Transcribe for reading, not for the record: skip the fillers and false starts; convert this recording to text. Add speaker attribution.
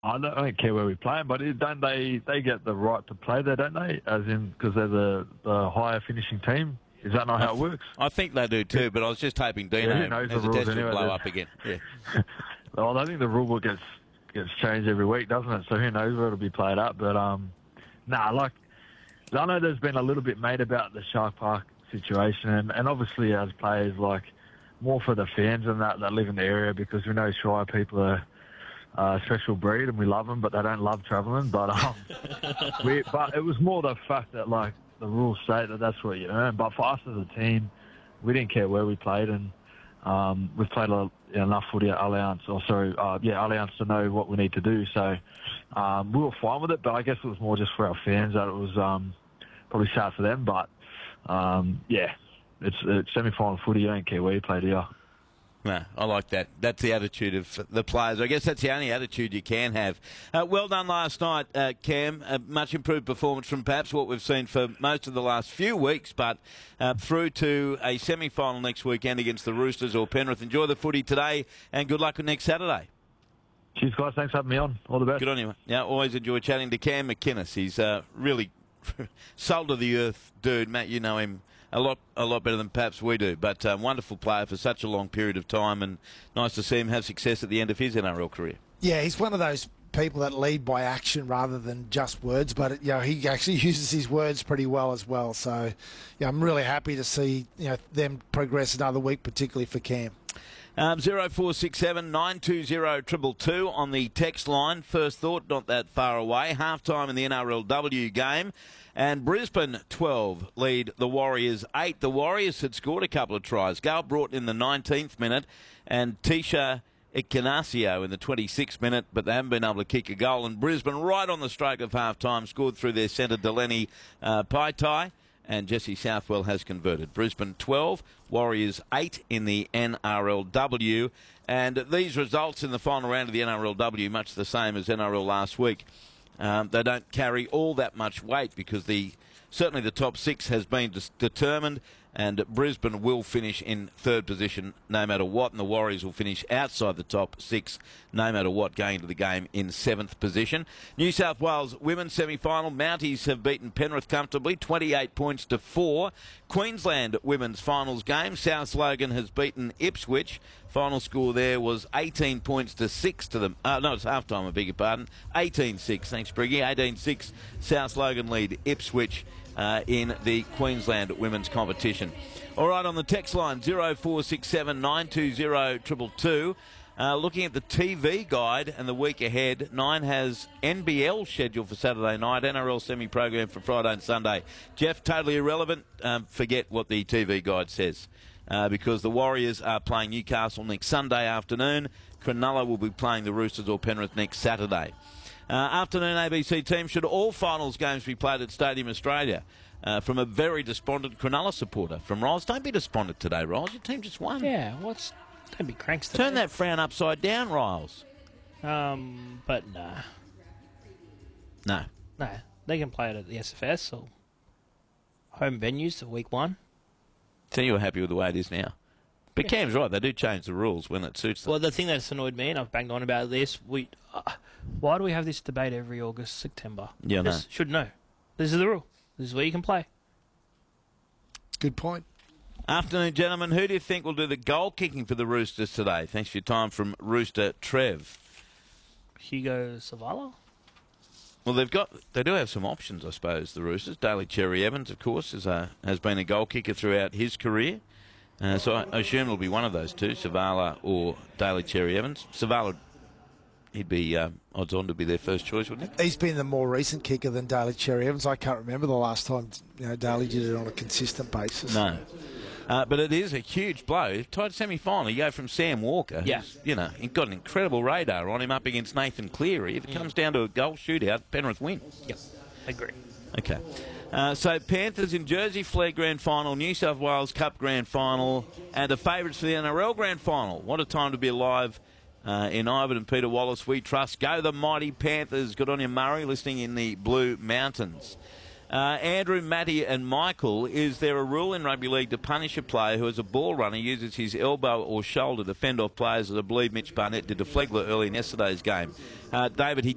Speaker 1: I don't care where we play them, but don't they get the right to play there, don't they? As in, because they're the higher finishing team. Is that not how it works?
Speaker 2: I think they do too, but I was just hoping Dino has a test to blow up again. Yeah.
Speaker 1: Well, I think the rule book gets changed every week, doesn't it? So who knows where it'll be played up. But, I know there's been a little bit made about the Shark Park situation, and obviously as players, more for the fans and that live in the area, because we know Shire people are a special breed and we love them, but they don't love travelling. But but it was more the fact that the rules state that that's what you earn. But for us as a team, we didn't care where we played, and we've played enough footy at Allianz, Allianz to know what we need to do. So we were fine with it, but I guess it was more just for our fans that it was probably sad for them. But it's semi-final footy. You don't care where you play, do you?
Speaker 2: No, I like that. That's the attitude of the players. I guess that's the only attitude you can have. Well done last night, Cam. A much improved performance from perhaps what we've seen for most of the last few weeks, but through to a semi-final next weekend against the Roosters or Penrith. Enjoy the footy today, and good luck next Saturday.
Speaker 1: Cheers, guys. Thanks for having me on. All the best.
Speaker 2: Good on you. Yeah, always enjoy chatting to Cam McInnes. He's really soul-to-the-earth dude. Matt, you know him a lot better than perhaps we do, but wonderful player for such a long period of time, and nice to see him have success at the end of his NRL career.
Speaker 3: Yeah, he's one of those people that lead by action rather than just words, but he actually uses his words pretty well as well. So I'm really happy to see them progress another week, particularly for Cam.
Speaker 2: 0467 920 222 on the text line. First thought, not that far away. Half time in the NRLW game. And Brisbane 12 lead the Warriors 8. The Warriors had scored a couple of tries. Gail Broughton in the 19th minute and Tisha Ignaccio in the 26th minute, but they haven't been able to kick a goal. And Brisbane, right on the stroke of half-time, scored through their centre Delaney Paitai, and Jesse Southwell has converted. Brisbane 12, Warriors 8 in the NRLW. And these results in the final round of the NRLW, much the same as NRL last week. They don't carry all that much weight because certainly the top six has been determined, and Brisbane will finish in third position no matter what, and the Warriors will finish outside the top six no matter what, going into the game in seventh position. New South Wales women's semi-final. Mounties have beaten Penrith comfortably, 28 points to 4. Queensland women's finals game. South Logan has beaten Ipswich. Final score there was 18 points to 6 to them. No, it's half-time, I beg your pardon. 18-6. Thanks, Briggy. 18-6. South Logan lead Ipswich in the Queensland women's competition. All right, on the text line, 0467 920 222. Looking at the TV guide and the week ahead, 9 has NBL scheduled for Saturday night, NRL semi-program for Friday and Sunday. Jeff, totally irrelevant. Forget what the TV guide says. Because the Warriors are playing Newcastle next Sunday afternoon. Cronulla will be playing the Roosters or Penrith next Saturday. Afternoon ABC team, should all finals games be played at Stadium Australia? From a very despondent Cronulla supporter. From Riles, don't be despondent today, Riles. Your team just won.
Speaker 4: Yeah, don't be cranks today.
Speaker 2: Turn that frown upside down, Riles.
Speaker 4: But nah.
Speaker 2: No.
Speaker 4: No, they can play it at the SFS or home venues for week 1.
Speaker 2: So you're happy with the way it is now? But Cam's right, they do change the rules when it suits them.
Speaker 4: Well, the thing that's annoyed me, and I've banged on about this, why do we have this debate every August, September?
Speaker 2: Yeah, no.
Speaker 4: Should know. This is the rule. This is where you can play.
Speaker 3: Good point.
Speaker 2: Afternoon, gentlemen. Who do you think will do the goal kicking for the Roosters today? Thanks for your time from Rooster Trev.
Speaker 4: Hugo Savala?
Speaker 2: Well, they do have some options, I suppose, the Roosters. Daly Cherry Evans, of course, has been a goal kicker throughout his career. So I assume it'll be one of those two, Savala or Daly Cherry Evans. Savala, he'd be odds on to be their first choice, wouldn't he?
Speaker 3: He's been the more recent kicker than Daly Cherry Evans. I can't remember the last time Daly did it on a consistent basis.
Speaker 2: No. But it is a huge blow. Tied semi-final, you go from Sam Walker, who's, he's got an incredible radar on him, up against Nathan Cleary. If it comes down to a goal shootout, Penrith win.
Speaker 4: Yep, agree.
Speaker 2: Okay. So Panthers in Jersey Flegg Grand Final, New South Wales Cup Grand Final, and the favourites for the NRL Grand Final. What a time to be alive in Ivan and Peter Wallace. We trust. Go the mighty Panthers. Good on you, Murray, listening in the Blue Mountains. Andrew, Matty and Michael, is there a rule in rugby league to punish a player who, as a ball runner, uses his elbow or shoulder to fend off players that I believe Mitch Barnett did to Flegler early in yesterday's game? David, he